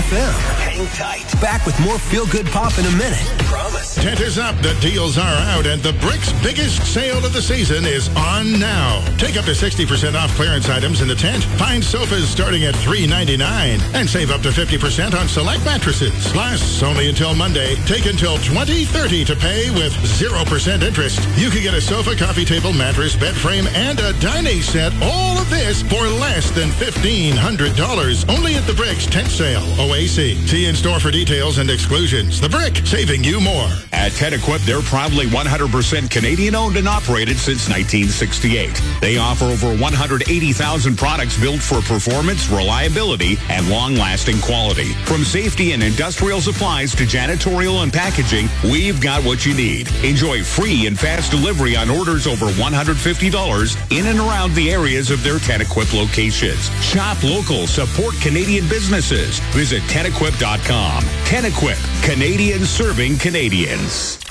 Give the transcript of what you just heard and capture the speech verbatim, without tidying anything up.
F M. Hang tight. Back with more feel-good pop in a minute. Promise. Tent is up, the deals are out, and the Brick's biggest sale of the season is on now. Take up to sixty percent off clearance items in the tent. Find sofas starting at three ninety-nine and save up to fifty percent on select mattresses. Plus, only until Monday, take until twenty thirty to pay with zero percent interest. You can get a sofa, coffee table, mattress, bed frame, and a dining set. All of this for less than fifteen hundred dollars. Only at the Brick's tent sale. O A C. See in store for details and exclusions. The Brick, saving you more. At Tenequip, they're proudly one hundred percent Canadian-owned and operated since nineteen sixty-eight. They offer over one hundred eighty thousand products built for performance, reliability, and long-lasting quality. From safety and industrial supplies to janitorial and packaging, we've got what you need. Enjoy free and fast delivery on orders over one hundred fifty dollars in and around the areas of their Tenequip locations. Shop local, support Canadian businesses. Visit Tenequip dot com. Tenequip, Canadians serving Canadians.